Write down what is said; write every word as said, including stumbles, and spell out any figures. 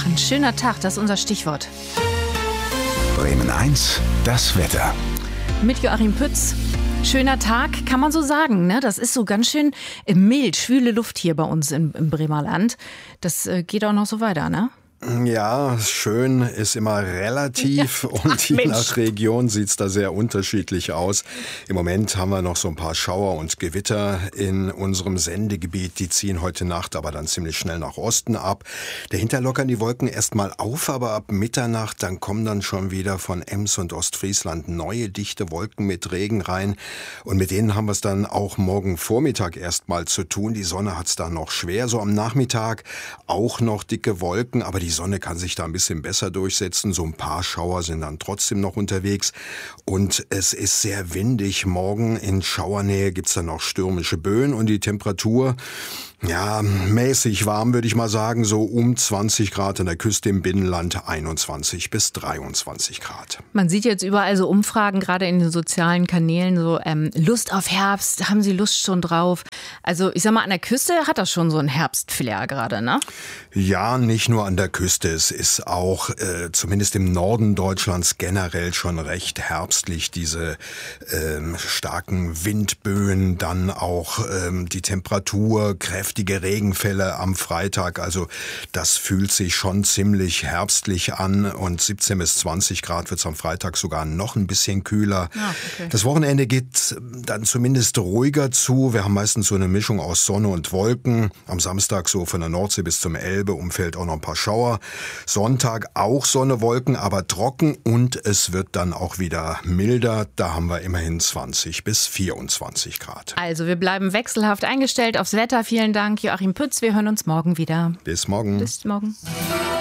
ein schöner Tag, das ist unser Stichwort. Bremen eins, das Wetter. Mit Joachim Pütz. Schöner Tag, kann man so sagen, ne? Das ist so ganz schön mild, schwüle Luft hier bei uns im, im Bremer Land. Das äh, geht auch noch so weiter, ne? Ja, schön ist immer relativ ja. und je Mensch. nach Region sieht's da sehr unterschiedlich aus. Im Moment haben wir noch so ein paar Schauer und Gewitter in unserem Sendegebiet. Die ziehen heute Nacht aber dann ziemlich schnell nach Osten ab. Dahinter lockern die Wolken erstmal auf, aber ab Mitternacht dann kommen dann schon wieder von Ems und Ostfriesland neue dichte Wolken mit Regen rein. Und mit denen haben wir es dann auch morgen Vormittag erstmal zu tun. Die Sonne hat's da noch schwer. So am Nachmittag auch noch dicke Wolken, aber die Die Sonne kann sich da ein bisschen besser durchsetzen. So ein paar Schauer sind dann trotzdem noch unterwegs. Und es ist sehr windig. Morgen in Schauernähe gibt's dann noch stürmische Böen. Und die Temperatur, ja, mäßig warm, würde ich mal sagen. So um zwanzig Grad an der Küste, im Binnenland einundzwanzig bis dreiundzwanzig Grad. Man sieht jetzt überall so Umfragen, gerade in den sozialen Kanälen, so ähm, Lust auf Herbst, haben Sie Lust schon drauf? Also ich sag mal, an der Küste hat das schon so ein Herbstflair gerade, ne? Ja, nicht nur an der Küste. Es ist auch, äh, zumindest im Norden Deutschlands, generell schon recht herbstlich. Diese ähm, starken Windböen, dann auch ähm, die Temperatur, kräftige Regenfälle am Freitag. Also das fühlt sich schon ziemlich herbstlich an. Und siebzehn bis zwanzig Grad wird es am Freitag sogar noch ein bisschen kühler. Ja, okay. Das Wochenende geht dann zumindest ruhiger zu. Wir haben meistens so eine Mischung aus Sonne und Wolken. Am Samstag so von der Nordsee bis zum Elbe-Umfeld auch noch ein paar Schauer. Sonntag auch Sonne, Wolken, aber trocken und es wird dann auch wieder milder. Da haben wir immerhin zwanzig bis vierundzwanzig Grad. Also wir bleiben wechselhaft eingestellt aufs Wetter. Vielen Dank, Joachim Pütz. Wir hören uns morgen wieder. Bis morgen. Bis morgen.